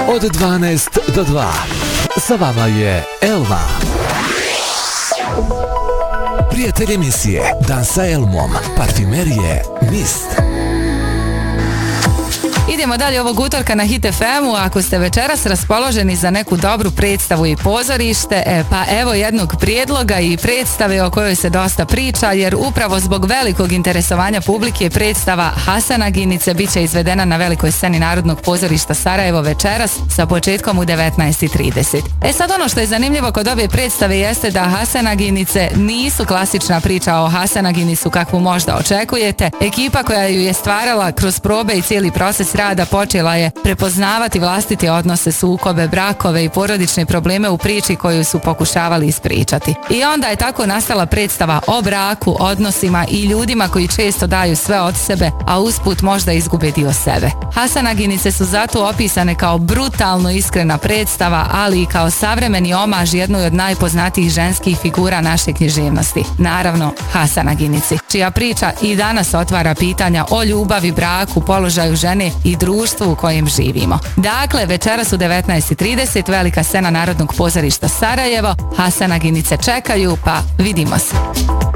Od 12 do 2. Sa vama je Elma. Prijatelj emisije Dan sa Elmom. Parfimerije Mist. Idemo dalje ovog utorka na Hit FM-u. Ako ste večeras raspoloženi za neku dobru predstavu i pozorište, pa evo jednog prijedloga i predstave o kojoj se dosta priča, jer upravo zbog velikog interesovanja publike predstava Hasanaginice bit će izvedena na velikoj sceni Narodnog pozorišta Sarajevo večeras sa početkom u 19:30. Sad ono što je zanimljivo kod ove predstave jeste da Hasanaginice nisu klasična priča o Hasanaginisu kakvu možda očekujete. Ekipa koja ju je stvarala kroz probe i cijeli proces rada počela je prepoznavati vlastite odnose, sukobe, brakove i porodične probleme u priči koju su pokušavali ispričati. I onda je tako nastala predstava o braku, odnosima i ljudima koji često daju sve od sebe, a usput možda izgube dio sebe. Hasanaginice su zato opisane kao brutalno iskrena predstava, ali i kao savremeni omaž jednoj od najpoznatijih ženskih figura naše književnosti. Naravno, Hasanaginici, čija priča i danas otvara pitanja o ljubavi, braku, položaju žene i društvu u kojem živimo. Dakle, večeras u 19:30 velika scena Narodnog pozorišta Sarajevo. Hasanaginice čekaju, pa vidimo se.